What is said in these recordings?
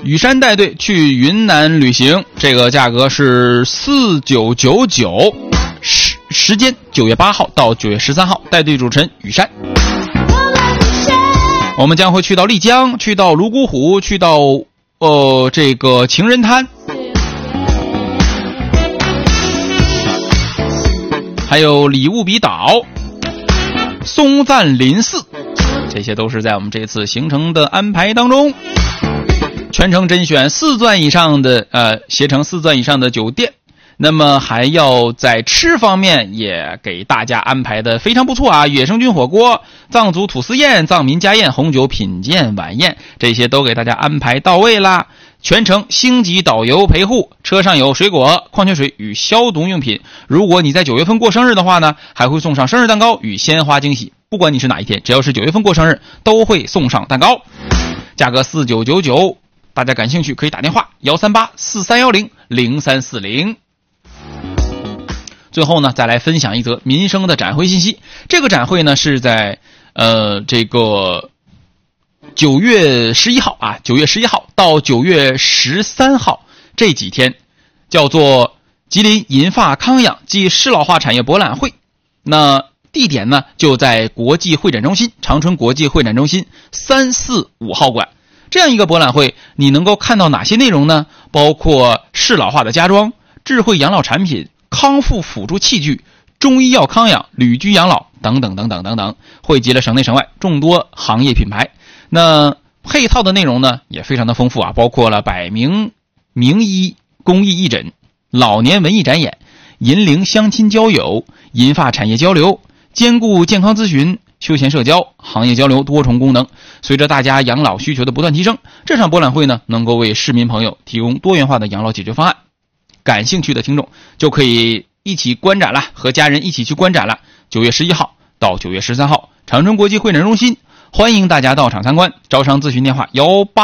雨山带队去云南旅行，这个价格是4999，时间9月8号到9月13号，带队主持人雨山。我们将会去到丽江，去到泸沽湖，去到这个情人滩，还有里乌比岛、松赞林寺，这些都是在我们这次行程的安排当中。全程甄选4钻以上的携程4钻以上的酒店，那么还要在吃方面也给大家安排的非常不错啊！野生菌火锅、藏族吐司宴、藏民家宴、红酒品鉴晚宴，这些都给大家安排到位啦。全程星级导游陪护，车上有水果、矿泉水与消毒用品。如果你在9月份过生日的话呢，还会送上生日蛋糕与鲜花惊喜。不管你是哪一天，只要是9月份过生日，都会送上蛋糕。价格4999，大家感兴趣可以打电话13843100340。最后呢，再来分享一则民生的展会信息。这个展会呢是在这个9月11号啊，9月11号到9月13号这几天，叫做吉林银发康养暨适老化产业博览会。那地点呢就在国际会展中心，长春国际会展中心345号馆。这样一个博览会，你能够看到哪些内容呢？包括适老化的家装、智慧养老产品、康复辅助器具、中医药康养、旅居养老等等等等等等，汇集了省内省外众多行业品牌。那配套的内容呢也非常的丰富啊，包括了百名名医公益义诊、老年文艺展演、银龄相亲交友、银发产业交流，兼顾健康咨询、休闲社交、行业交流多重功能。随着大家养老需求的不断提升，这场博览会呢能够为市民朋友提供多元化的养老解决方案。感兴趣的听众就可以一起观展了，和家人一起去观展了。9月11号到9月13号，长春国际会展中心，欢迎大家到场参观。招商咨询电话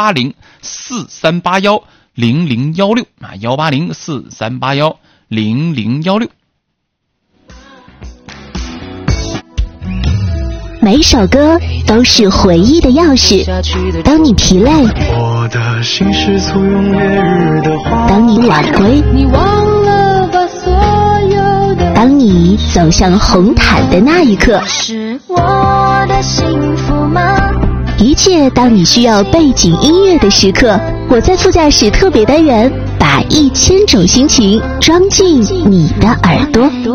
18043810016啊，18043810016。 每首歌都是回忆的钥匙。当你疲累， 我的心是簇拥烈日的花， 当你晚归， 你忘了把所有的， 当你走向红毯的那一刻， 是我的幸福吗？ 一切当你需要背景音乐的时刻，我在副驾驶特别单元把1000种心情装进你的耳朵。